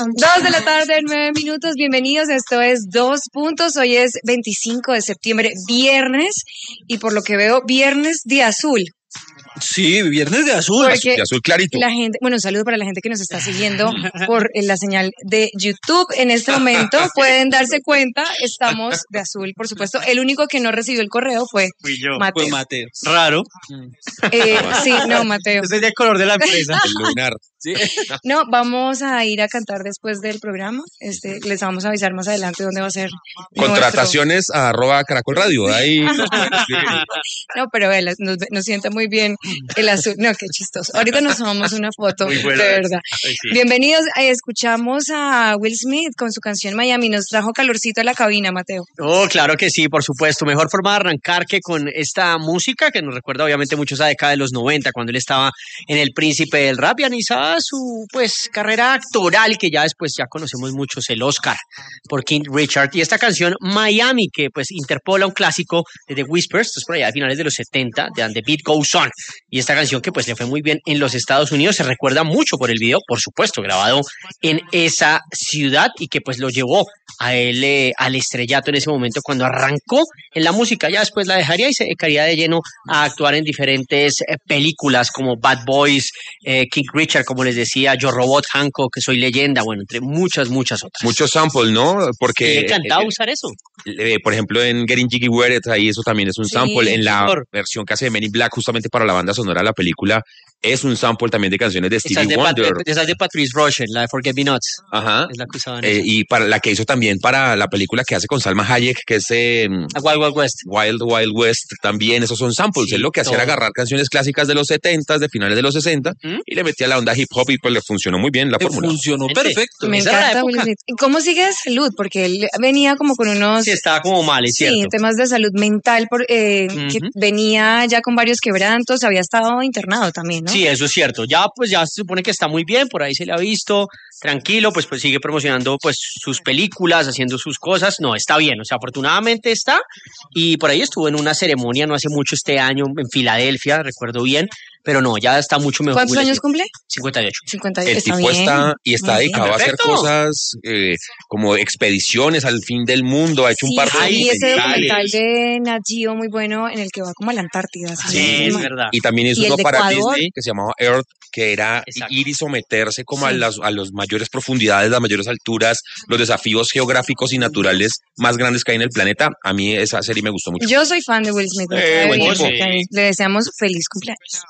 2:09 p.m. Bienvenidos, esto es 2 Puntos. Hoy es 25 de septiembre, viernes, y por lo que veo, viernes de azul. Sí, viernes de azul, de azul clarito. La gente, bueno, un saludo para la gente que nos está siguiendo por la señal de YouTube. En este momento pueden darse cuenta, estamos de azul, por supuesto. El único que no recibió el correo fui yo, Mateo. Mateo. Raro. Sí, no, Mateo. Ese es el color de la empresa. El lunar. ¿Sí? No, vamos a ir a cantar después del programa. Les vamos a avisar más adelante dónde va a ser. Contrataciones @Caracol Radio. Ahí. No, pero él nos sienta muy bien el azul. No, qué chistoso. Ahorita nos tomamos una foto, de verdad. Sí. Bienvenidos. Escuchamos a Will Smith con su canción Miami. Nos trajo calorcito a la cabina, Mateo. Oh, claro que sí, por supuesto. Mejor forma de arrancar que con esta música que nos recuerda obviamente mucho esa década de los 90, cuando él estaba en El Príncipe del Rap y analizaba su carrera actoral, que ya después ya conocemos muchos, el Oscar por King Richard, y esta canción Miami, que pues interpola un clásico de The Whispers, esto es por allá de finales de los 70, de And the Beat Goes On, y esta canción que pues le fue muy bien en los Estados Unidos, se recuerda mucho por el video, por supuesto, grabado en esa ciudad, y que pues lo llevó a él al estrellato en ese momento cuando arrancó en la música. Ya después la dejaría y se dedicaría de lleno a actuar en diferentes películas como Bad Boys, King Richard, como les decía, Yo Robot, Hancock, Soy Leyenda, bueno, entre muchas otras. Muchos samples, ¿no? Porque le encantaba usar eso. Por ejemplo, en Getting Jiggy With It, ahí eso también es un sample. En la versión que hace de Men in Black, justamente para la banda sonora de la película, es un sample también de canciones de Stevie Wonder. Esa es de Patrice Rushen, la de Forget Me Nots. Ajá. Es la que usaban. Y para la que hizo también para la película que hace con Salma Hayek, que es Wild Wild West. Wild West, también esos son samples. Sí, él lo que hacía era agarrar canciones clásicas de los 70s, de finales de los 60, y le metía la onda hip hop y pues le funcionó muy bien la fórmula. Funcionó perfecto. Me encanta Will Smith. ¿Y cómo sigue de salud? Porque él venía como con unos... Sí, estaba como mal, es cierto. Sí, temas de salud mental, que venía ya con varios quebrantos, había estado internado también, ¿no? Sí, eso es cierto. Ya se supone que está muy bien, por ahí se le ha visto tranquilo, pues sigue promocionando pues sus películas, haciendo sus cosas. No, está bien, o sea, afortunadamente está, y por ahí estuvo en una ceremonia no hace mucho este año en Filadelfia, recuerdo bien, pero no, ya está mucho mejor. ¿Cuántos años cumple? 58. 58. El tipo está dedicado a hacer cosas como expediciones al fin del mundo, ha hecho un par de... Sí, ese documental de Nat Geo muy bueno en el que va como a la Antártida. Sí, es verdad. Y también hizo uno para Ecuador. Disney que se llamaba Earth, que era ir y someterse como a las mayores profundidades, las mayores alturas, los desafíos geográficos y naturales más grandes que hay en el planeta. A mí esa serie me gustó mucho. Yo soy fan de Will Smith. Buen tipo. Le deseamos feliz cumpleaños.